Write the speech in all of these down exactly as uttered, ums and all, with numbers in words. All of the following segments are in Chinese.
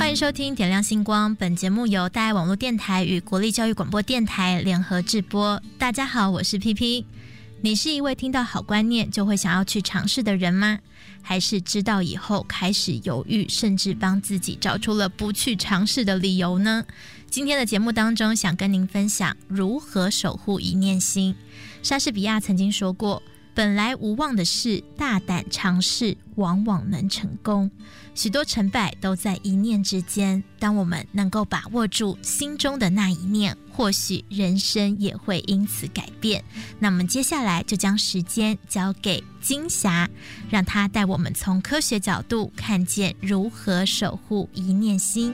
欢迎收听点亮星光，本节目由大爱网络电台与国立教育广播电台联合制播。大家好，我是 P P。 你是一位听到好观念就会想要去尝试的人吗？还是知道以后开始犹豫，甚至帮自己找出了不去尝试的理由呢？今天的节目当中，想跟您分享如何守护一念心。莎士比亚曾经说过，本来无望的事，大胆尝试，往往能成功。许多成败都在一念之间，当我们能够把握住心中的那一念，或许人生也会因此改变。那我们接下来就将时间交给金霞，让她带我们从科学角度看见如何守护一念心。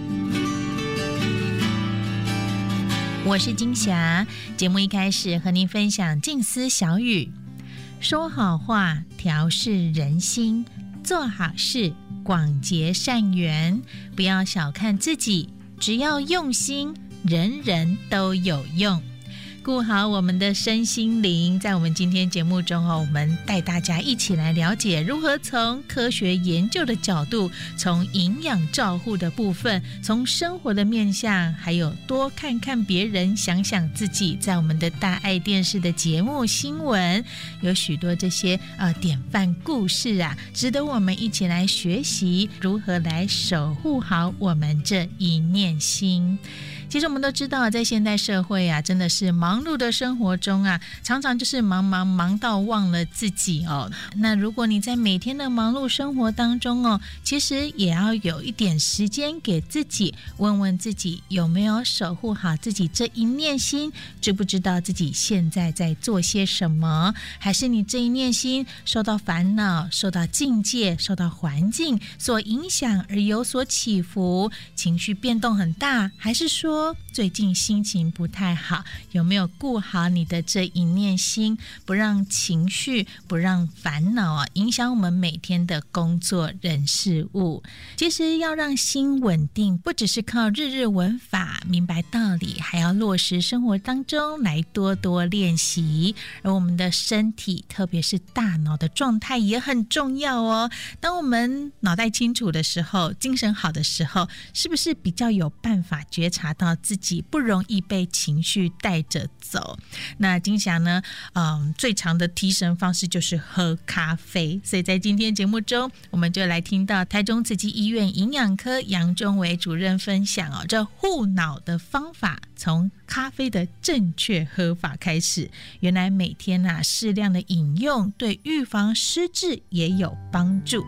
我是金霞，节目一开始和您分享静思小语：说好话，调试人心；做好事，广结善缘。不要小看自己，只要用心，人人都有用。顾好我们的身心灵。在我们今天节目中哦，我们带大家一起来了解如何从科学研究的角度，从营养照护的部分，从生活的面向，还有多看看别人，想想自己。在我们的大爱电视的节目新闻，有许多这些呃典范故事啊，值得我们一起来学习如何来守护好我们这一念心。其实我们都知道，在现代社会啊，真的是忙碌的生活中啊，常常就是忙忙忙到忘了自己哦。那如果你在每天的忙碌生活当中哦，其实也要有一点时间给自己，问问自己有没有守护好自己这一念心，知不知道自己现在在做些什么？还是你这一念心受到烦恼、受到境界、受到环境所影响而有所起伏，情绪变动很大？还是说最近心情不太好，有没有顾好你的这一念心，不让情绪、不让烦恼啊影响我们每天的工作人事物？其实要让心稳定，不只是靠日日文法明白道理，还要落实生活当中来多多练习。而我们的身体，特别是大脑的状态也很重要哦。当我们脑袋清楚的时候，精神好的时候，是不是比较有办法觉察到自己不容易被情绪带着走？那金霞呢，嗯，最常的提神方式就是喝咖啡。所以在今天节目中，我们就来听到台中慈济医院营养科杨忠伟主任分享哦，这护脑的方法，从咖啡的正确喝法开始。原来每天啊适量的饮用，对预防失智也有帮助。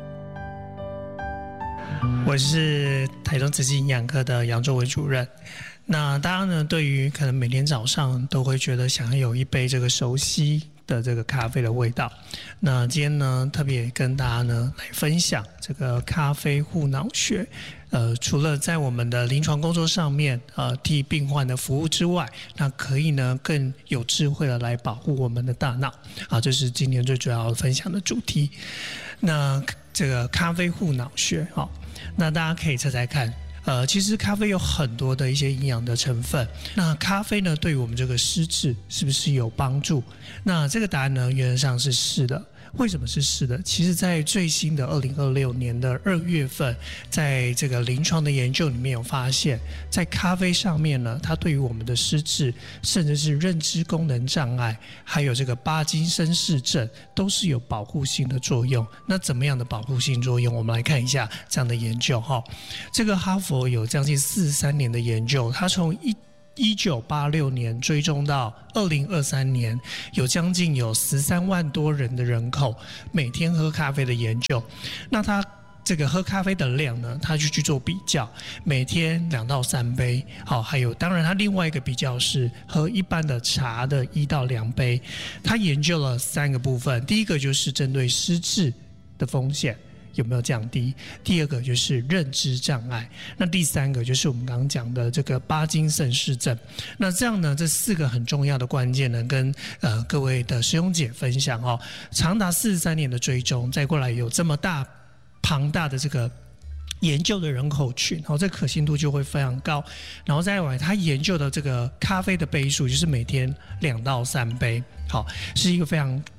我是台中慈济营养科的杨忠伟主任。那大家呢，对于可能每天早上都会觉得想要有一杯这个熟悉的这个咖啡的味道。那今天呢，特别跟大家呢来分享这个咖啡护脑学。呃，除了在我们的临床工作上面，呃，替病患的服务之外，那可以呢更有智慧的来保护我们的大脑啊，这是今天最主要分享的主题。那这个咖啡护脑学，好，那大家可以猜猜看。呃，其实咖啡有很多的一些营养的成分，那咖啡呢，对于我们这个失智是不是有帮助？那这个答案呢，原则上是是的。为什么是是的？其实在最新的二零二六年的二月份，在这个临床的研究里面有发现，在咖啡上面呢，它对于我们的失智，甚至是认知功能障碍，还有这个帕金森氏症，都是有保护性的作用。那怎么样的保护性作用？我们来看一下这样的研究哈。这个哈佛有将近四十三年的研究，它从一一九八六年追踪到二零二三年，有将近有十三万多人的人口每天喝咖啡的研究。那他这个喝咖啡的量呢，他就去做比较，每天两到三杯。好，还有当然他另外一个比较是喝一般的茶的一到两杯。他研究了三个部分，第一个就是针对失智的风险有没有降低，第二个就是认知障碍，那第三个就是我们刚刚讲的这个帕金森氏症。那这样呢，这四个很重要的关键呢，跟呃各位的师兄姐分享哦。长达四十三年的追踪，再过来有这么大庞大的这个研究的人口群，然后这可信度就会非常高。然后再来，他研究的这个咖啡的杯数，就是每天两到三杯，好，是一个非常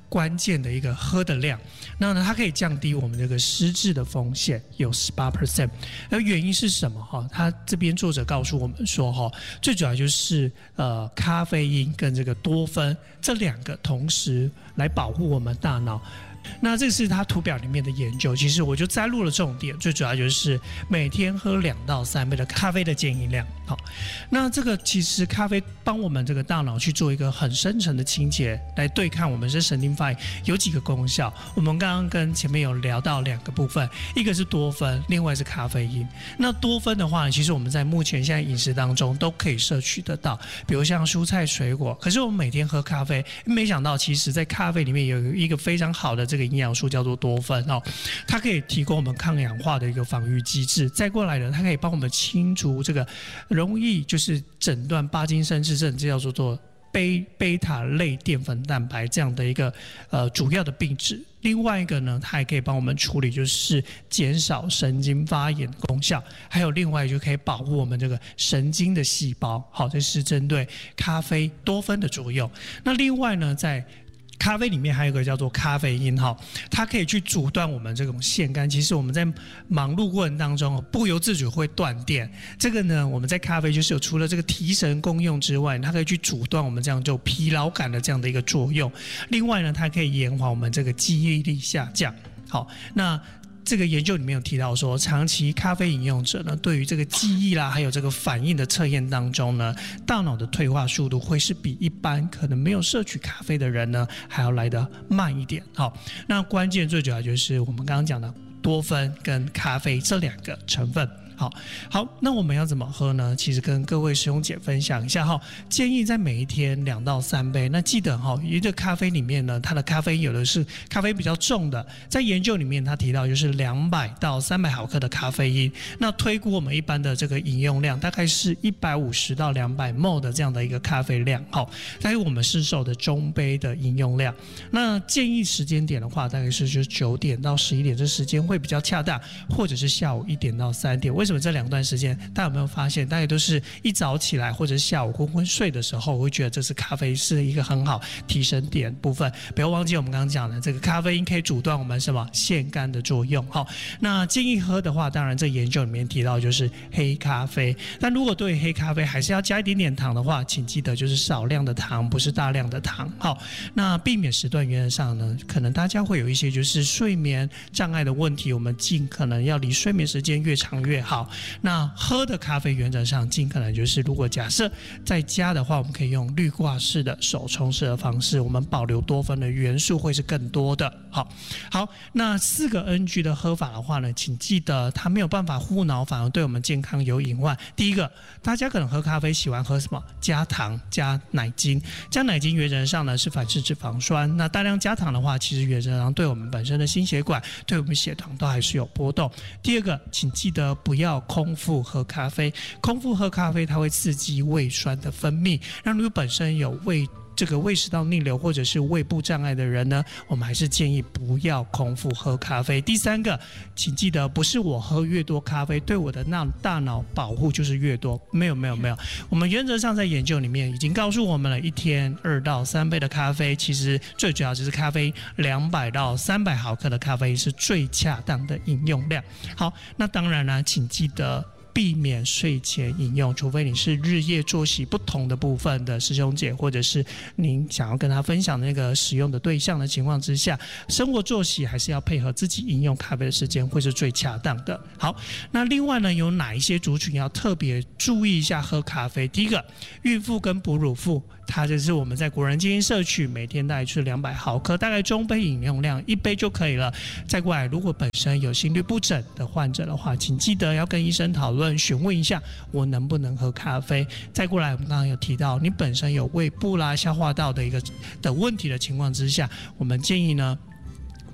关键的一个喝的量，那呢，它可以降低我们这个失智的风险，有 百分之十八。而原因是什么哈？他这边作者告诉我们说哈，最主要就是呃咖啡因跟这个多酚这两个同时来保护我们大脑。那这是他图表里面的研究，其实我就摘录了重点，最主要就是每天喝两到三杯的咖啡的建议量。好，那这个其实咖啡帮我们这个大脑去做一个很深层的清洁，来对抗我们是神经发炎，有几个功效。我们刚刚跟前面有聊到两个部分，一个是多酚，另外是咖啡因。那多酚的话呢，其实我们在目前现在饮食当中都可以摄取得到，比如像蔬菜水果。可是我们每天喝咖啡，没想到其实在咖啡里面有一个非常好的这个营养素叫做多酚哦，它可以提供我们抗氧化的一个防御机制。再过来呢，它可以帮我们清除这个容易就是诊断帕金森氏症，这叫做做贝贝塔类淀粉蛋白这样的一个呃主要的病质。另外一个呢，它还可以帮我们处理就是减少神经发炎的功效，还有另外就可以保护我们这个神经的细胞。好，这是针对咖啡多酚的作用。那另外呢，在咖啡里面还有一个叫做咖啡因，它可以去阻断我们这种腺苷。其实我们在忙碌过程当中不由自主会断电，这个呢我们在咖啡就是有除了这个提神功用之外，它可以去阻断我们这样就疲劳感的这样的一个作用。另外呢，它可以延缓我们这个记忆力下降。好，那这个研究里面有提到说，长期咖啡饮用者呢，对于这个记忆啦，还有这个反应的测验当中呢，大脑的退化速度会是比一般可能没有摄取咖啡的人呢，还要来得慢一点。好，那关键最主要就是我们刚刚讲的多酚跟咖啡这两个成分。好好，那我们要怎么喝呢？其实跟各位师兄姐分享一下哈，建议在每一天两到三杯。那记得哈，一个咖啡里面呢，它的咖啡有的是咖啡比较重的，在研究里面他提到就是两百到三百毫克的咖啡因。那推估我们一般的这个饮用量大概是一百五十到两百 ml 的这样的一个咖啡量。好，大概我们市售的中杯的饮用量。那建议时间点的话，大概是就是九点到十一点，这时间会比较恰当，或者是下午一点到三点。为什么这两段时间大家有没有发现，大家都是一早起来或者下午昏昏睡的时候，我会觉得这是咖啡是一个很好提神点部分。不要忘记我们刚刚讲的这个咖啡因可以阻断我们什么腺苷的作用。好，那建议喝的话，当然这研究里面提到就是黑咖啡。但如果对黑咖啡还是要加一点点糖的话，请记得就是少量的糖，不是大量的糖。好，那避免时段原则上呢，可能大家会有一些就是睡眠障碍的问题，我们尽可能要离睡眠时间越长越好。那喝的咖啡原则上尽可能就是如果假设在家的话，我们可以用滤挂式的手冲式的方式，我们保留多酚的元素会是更多的。好好，那四个 N G 的喝法的话呢，请记得它没有办法护脑，反而对我们健康有隐患。第一个，大家可能喝咖啡喜欢喝什么？加糖加奶精。加奶精原则上呢是反式脂肪酸，那大量加糖的话，其实原则上对我们本身的心血管，对我们血糖都还是有波动。第二个，请记得不要要空腹喝咖啡，空腹喝咖啡它会刺激胃酸的分泌，让如果本身有胃这个胃食道逆流或者是胃部障碍的人呢，我们还是建议不要空腹喝咖啡。第三个，请记得不是我喝越多咖啡对我的大脑保护就是越多，没有没有没有，我们原则上在研究里面已经告诉我们了，一天二到三杯的咖啡，其实最主要就是咖啡两百到三百毫克的咖啡是最恰当的饮用量。好，那当然呢，请记得避免睡前饮用，除非你是日夜作息不同的部分的师兄姐，或者是您想要跟他分享那个使用的对象的情况之下，生活作息还是要配合自己饮用咖啡的时间会是最恰当的。好，那另外呢，有哪一些族群要特别注意一下喝咖啡？第一个，孕妇跟哺乳妇，它就是我们在国人建议摄取每天大概是两百毫克，大概中杯饮用量一杯就可以了。再过来，如果本身有心律不整的患者的话，请记得要跟医生讨论询问一下我能不能喝咖啡。再过来，我们刚刚有提到你本身有胃部啦消化道的一个的问题的情况之下，我们建议呢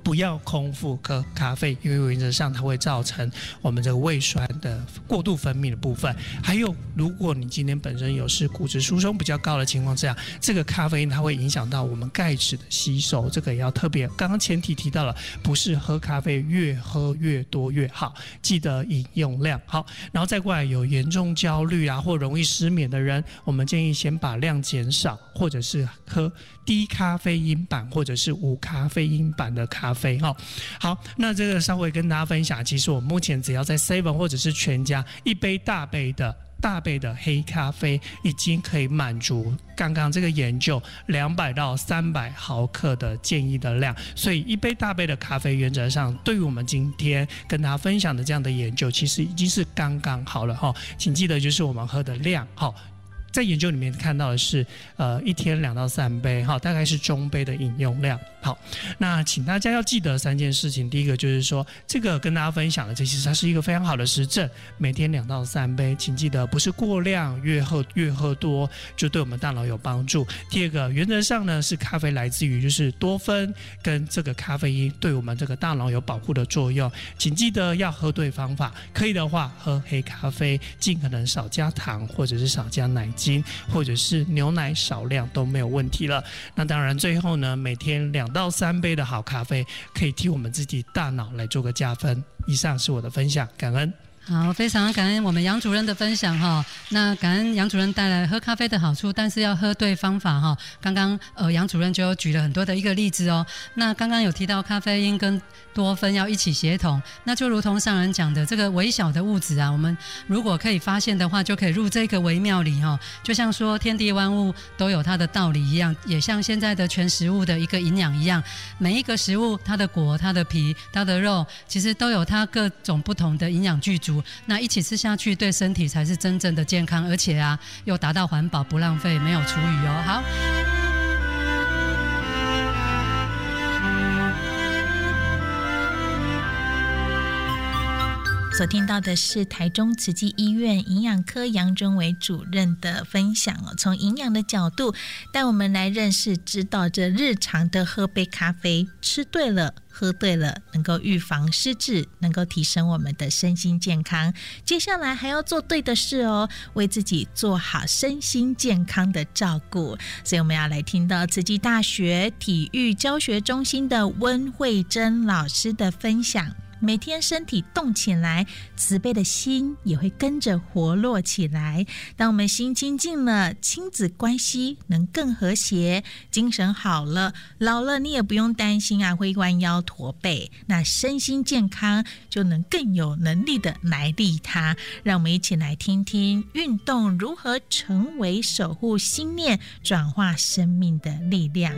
不要空腹喝咖啡，因为原则上它会造成我们这个胃酸的过度分泌的部分。还有，如果你今天本身有是骨质疏松比较高的情况之下，这个咖啡因它会影响到我们钙质的吸收，这个也要特别。刚刚前提提到了，不是喝咖啡越喝越多越好，记得饮用量好。然后再过来，有严重焦虑啊或容易失眠的人，我们建议先把量减少，或者是喝低咖啡因版或者是无咖啡因版的咖啡。好，那这个稍微跟大家分享，其实我目前只要在 seven 或者是全家一杯大杯的大杯的黑咖啡，已经可以满足刚刚这个研究两百到三百毫克的建议的量。所以一杯大杯的咖啡原则上对于我们今天跟大家分享的这样的研究，其实已经是刚刚好了。请记得就是我们喝的量，在研究里面看到的是，呃，一天两到三杯，好，大概是中杯的饮用量。好，那请大家要记得三件事情。第一个就是说，这个跟大家分享的，这其实它是一个非常好的实证，每天两到三杯，请记得不是过量，越喝越喝多就对我们大脑有帮助。第二个，原则上呢是咖啡来自于就是多酚跟这个咖啡因对我们这个大脑有保护的作用，请记得要喝对方法，可以的话喝黑咖啡，尽可能少加糖或者是少加奶精，或者是牛奶少量都没有问题了。那当然最后呢，每天两到三杯的好咖啡可以替我们自己大脑来做个加分。以上是我的分享，感恩。 好，非常感恩我们杨主任的分享哈。那感恩杨主任带来喝咖啡的好处，但是要喝对方法哈。刚刚呃杨主任就举了很多的一个例子哦。那刚刚有提到咖啡因跟多酚要一起协同，那就如同上人讲的，这个微小的物质啊，我们如果可以发现的话，就可以入这个微妙里哈。就像说天地万物都有它的道理一样，也像现在的全食物的一个营养一样，每一个食物它的果、它的皮、它的肉，其实都有它各种不同的营养具足。那一起吃下去，对身体才是真正的健康，而且啊，又达到环保不浪费，没有厨余哦。好。 所听到的是台中慈济医院营养科杨忠伟主任的分享哦，从营养的角度带我们来认识知道这日常的喝杯咖啡，吃对了喝对了，能够预防失智，能够提升我们的身心健康。接下来还要做对的事哦，为自己做好身心健康的照顾。所以我们要来听到慈济大学体育教学中心的温慧珍老师的分享。每天身体动起来，慈悲的心也会跟着活络起来。当我们心清净了，亲子关系能更和谐，精神好了，老了你也不用担心啊会弯腰驼背，那身心健康就能更有能力的来利他。让我们一起来听听运动如何成为守护心念、转化生命的力量。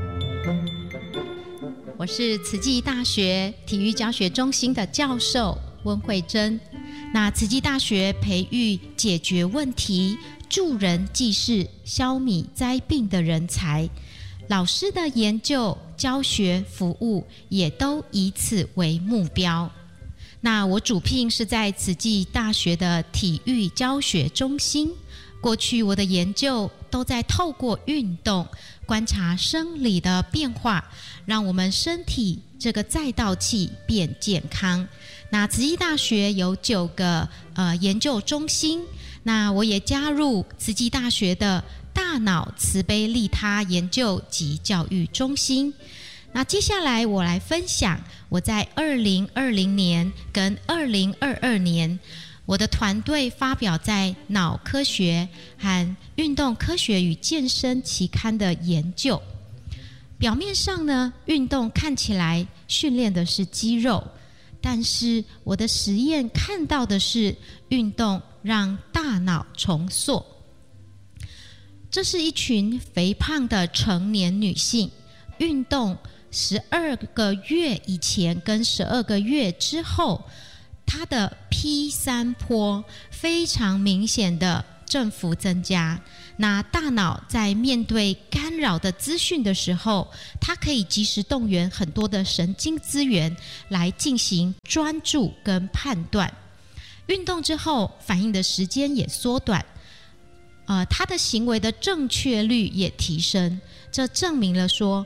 我是慈济大学体育教学中心的教授温慧珍。那慈济大学培育解决问题、助人济世、消弭灾病的人才，老师的研究、教学、服务也都以此为目标。那我主聘是在慈济大学的体育教学中心，过去我的研究都在透过运动观察生理的变化，让我们身体这个载道器变健康。那慈济大学有九个呃研究中心，那我也加入慈济大学的大脑慈悲利他研究及教育中心。那接下来我来分享我在二零二零年跟二零二二年我的团队发表在脑科学和运动科学与健身期刊的研究。表面上呢，运动看起来训练的是肌肉，但是我的实验看到的是运动让大脑重塑。这是一群肥胖的成年女性，运动十二个月以前跟十二个月之后，它的 P 三 波非常明显的振幅增加。那大脑在面对干扰的资讯的时候，它可以及时动员很多的神经资源来进行专注跟判断。运动之后反应的时间也缩短，呃，它的行为的正确率也提升。这证明了说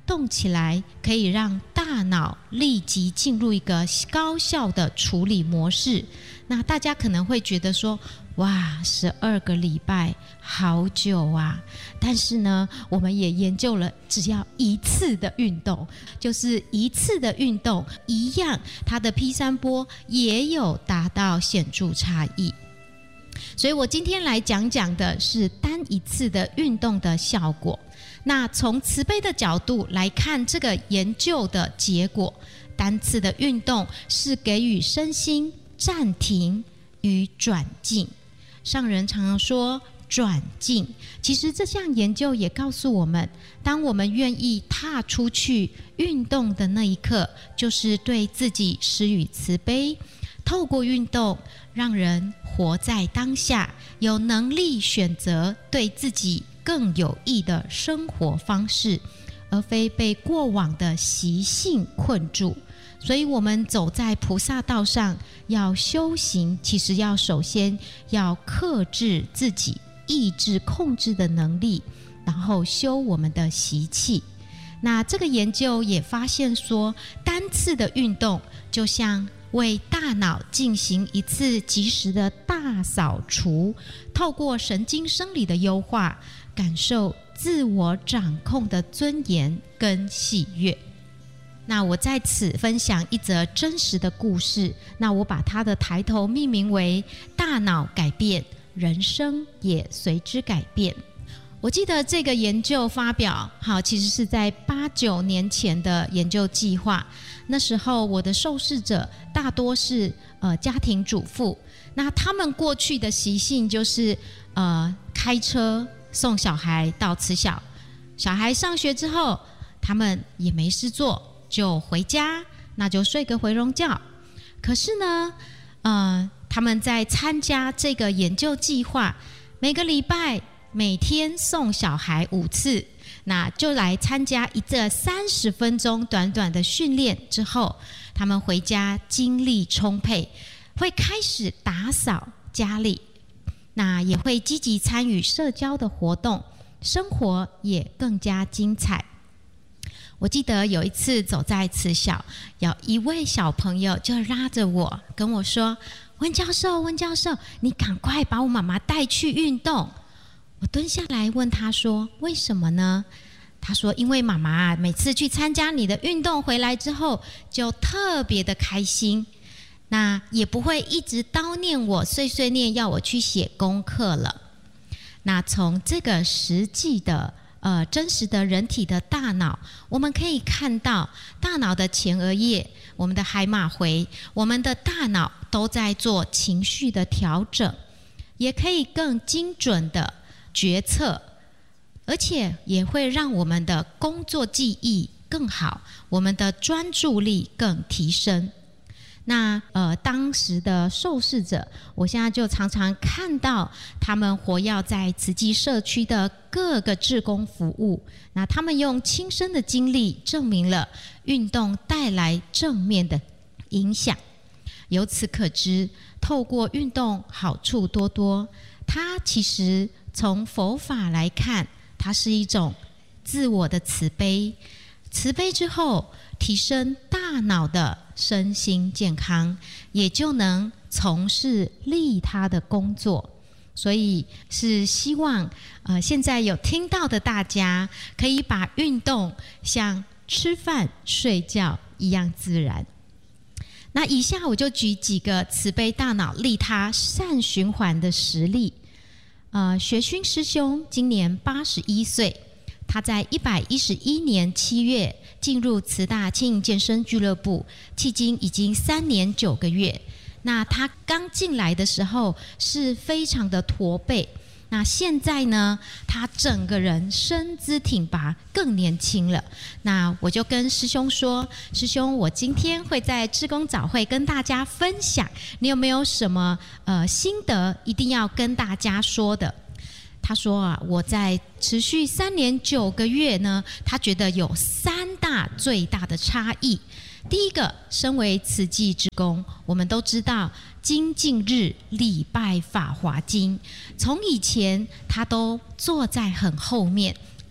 动起来，可以让大脑立即进入一个高效的处理模式。那大家可能会觉得说，哇，十二个礼拜好久啊！但是呢，我们也研究了，只要一次的运动，就是一次的运动一样，它的 P 三 波也有达到显著差异。所以我今天来讲讲的是单一次的运动的效果。那从慈悲的角度来看这个研究的结果，单次的运动是给予身心暂停与转进。上人常常说转进，其实这项研究也告诉我们，当我们愿意踏出去运动的那一刻，就是对自己施予慈悲，透过运动让人活在当下，有能力选择对自己更有益的生活方式，而非被过往的习性困住。所以我们走在菩萨道上，要修行，其实要首先要克制自己意志控制的能力，然后修我们的习气。那这个研究也发现说，单次的运动就像为大脑进行一次及时的大扫除，透过神经生理的优化，感受自我掌控的尊严跟喜悦。那我在此分享一则真实的故事，那我把它的抬头命名为大脑改变，人生也随之改变。我记得这个研究发表好，其实是在八九年前的研究计划。那时候我的受试者大多是呃家庭主妇，那他们过去的习性就是呃开车送小孩到慈小，小孩上学之后，他们也没事做，就回家，那就睡个回笼觉。可是呢，呃，他们在参加这个研究计划，每个礼拜每天送小孩五次，那就来参加一个三十分钟短短的训练之后，他们回家精力充沛，会开始打扫家里，那也会积极参与社交的活动，生活也更加精彩。我记得有一次走在慈小，有一位小朋友就拉着我跟我说，温教授温教授，你赶快把我妈妈带去运动。我蹲下来问他说，为什么呢？他说，因为妈妈每次去参加你的运动回来之后就特别的开心，那也不会一直叨念我碎碎念要我去写功课了。那从这个实际的呃，真实的人体的大脑，我们可以看到大脑的前额叶，我们的海马回，我们的大脑都在做情绪的调整，也可以更精准的决策，而且也会让我们的工作记忆更好，我们的专注力更提升。那呃，当时的受试者，我现在就常常看到他们活跃在慈济社区的各个志工服务，那他们用亲身的经历证明了运动带来正面的影响。由此可知，透过运动好处多多。它其实从佛法来看，它是一种自我的慈悲，慈悲之后提升大脑的身心健康，也就能从事利他的工作。所以是希望呃，现在有听到的大家可以把运动像吃饭睡觉一样自然。那以下我就举几个慈悲大脑利他善循环的实例。呃，学勋师兄今年八十一岁，他在一百一十一年七月进入慈大轻盈健身俱乐部，迄今已经三年九个月。那他刚进来的时候是非常的驼背，那现在呢，他整个人身姿挺拔，更年轻了。那我就跟师兄说，师兄，我今天会在志工早会跟大家分享，你有没有什么呃心得一定要跟大家说的？他说啊，我在持续三年九个月呢，他觉得有三大最大的差异。第一个，身为慈济志工，我们都知道精进日礼拜法华经，从以前他都坐在很后面，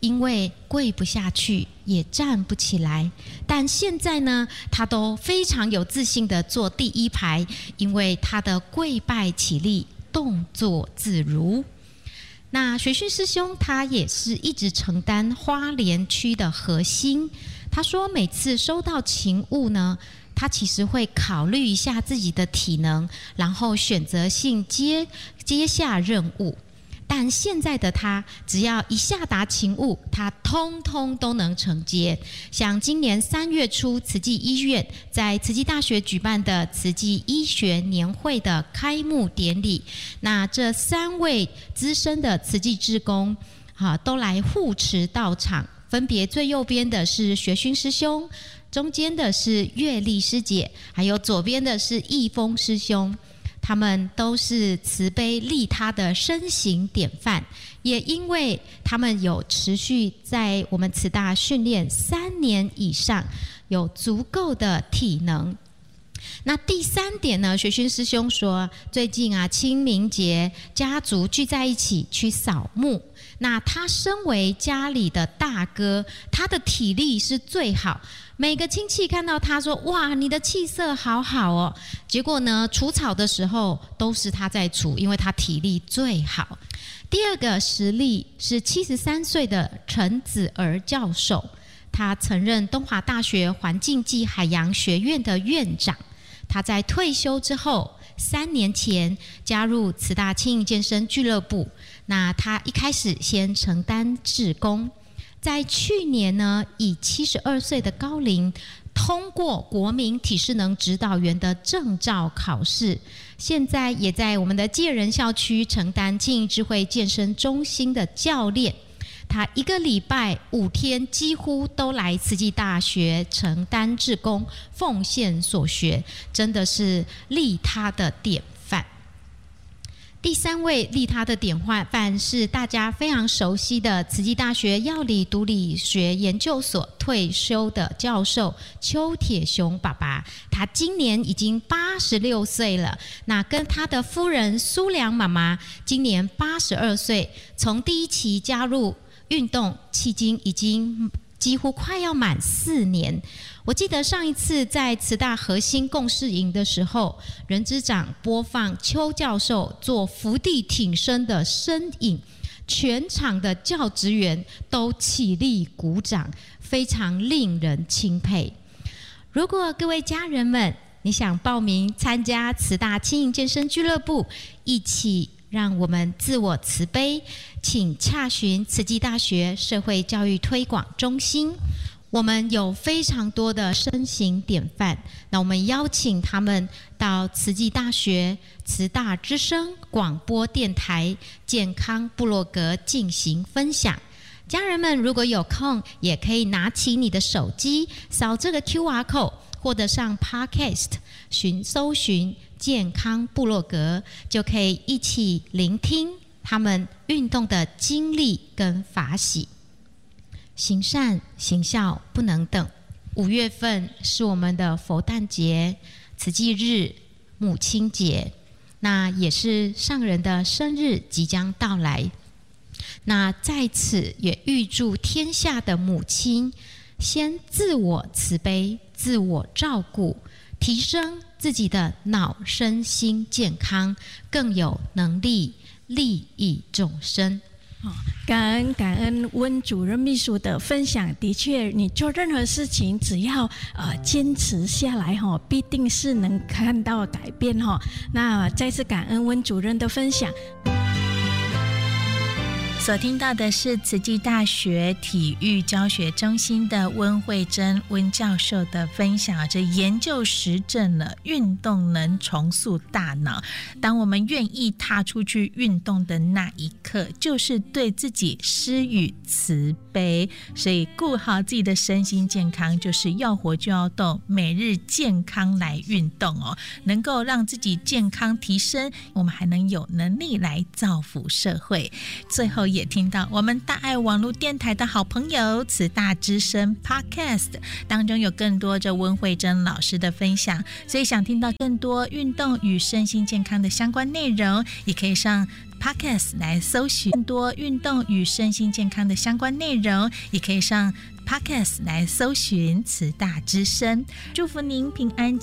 因为跪不下去，也站不起来。但现在呢，他都非常有自信的坐第一排，因为他的跪拜起立动作自如。那学训师兄他也是一直承担花莲区的核心。他说每次收到勤务呢，他其实会考虑一下自己的体能，然后选择性接接下任务。但现在的他只要一下达勤务，他通通都能承接。像今年三月初慈济医院在慈济大学举办的慈济医学年会的开幕典礼，那这三位资深的慈济志工啊，都来护持到场，分别最右边的是学勋师兄，中间的是月丽师姐，还有左边的是义峰师兄。他们都是慈悲利他的身形典范，也因为他们有持续在我们慈大训练三年以上，有足够的体能。那第三点呢，学勋师兄说，最近啊清明节家族聚在一起去扫墓，那他身为家里的大哥，他的体力是最好，每个亲戚看到他说，哇，你的气色好好哦。结果呢，除草的时候都是他在除，因为他体力最好。第二个实例是七十三岁的陈子儿教授，他曾任东华大学环境暨海洋学院的院长。他在退休之后，三年前加入慈大轻盈健身俱乐部。那他一开始先承担志工，在去年呢，以七十二岁的高龄通过国民体适能指导员的证照考试，现在也在我们的介仁校区承担轻盈智慧健身中心的教练。他一个礼拜五天几乎都来慈济大学承担志工，奉献所学，真的是利他的典范。第三位利他的典范是大家非常熟悉的慈济大学药理毒理学研究所退休的教授邱铁雄爸爸，他今年已经八十六岁了。那跟他的夫人苏良妈妈今年八十二岁，从第一期加入运动迄今已经几乎快要满四年。我记得上一次在慈大核心共事营的时候，人资长播放邱教授做伏地挺身的身影，全场的教职员都起立鼓掌，非常令人钦佩。如果各位家人们你想报名参加慈大轻盈健身俱乐部，一起让我们自我慈悲，请洽询慈济大学社会教育推广中心。我们有非常多的身形典范，那我们邀请他们到慈济大学、慈大之声广播电台、健康部落格进行分享。家人们如果有空，也可以拿起你的手机，扫这个 Q R code， 或者上 Podcast 寻搜寻健康部落格，就可以一起聆听他们运动的经历跟法喜。行善行孝不能等，五月份是我们的佛诞节、慈济日、母亲节，那也是上人的生日即将到来。那在此也预祝天下的母亲先自我慈悲、自我照顾，提升自己的脑身心健康，更有能力利益众生。 感恩感恩温主任秘书的分享，的确，你做任何事情，只要呃坚持下来哈，必定是能看到改变哈。那再次感恩温主任的分享。 所听到的是慈济大学体育教学中心的温慧珍温教授的分享，这研究实证了运动能重塑大脑。当我们愿意踏出去运动的那一刻，就是对自己施予慈悲。所以顾好自己的身心健康，就是要活就要动，每日健康来运动哦，能够让自己健康提升，我们还能有能力来造福社会。最后也听到我们大爱网络电台的好朋友慈大之声 Podcast 当中有更多着温慧珍老师的分享，所以想听到更多运动与身心健康的相关内容，也可以上Podcast 来搜寻更多运动与身心健康的相关内容，也可以上 Podcast 来搜寻慈大之声。祝福您平安